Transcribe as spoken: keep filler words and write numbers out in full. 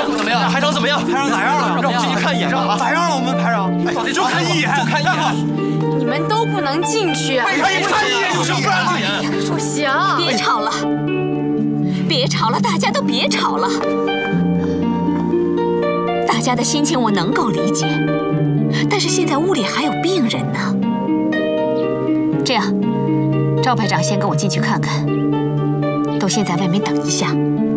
怎么样？排场怎么样？ 排场咋样了？ 让我进去看一眼吧。 咋样了？我们排场？ 哎，就看一眼，就看一眼。 你们都不能进去。 为啥不看一眼？有什么不让进去？ 不行！ 别吵了，别吵了，大家都别吵了。大家的心情我能够理解，但是现在屋里还有病人呢。这样，赵排长先跟我进去看看，都先在外面等一下。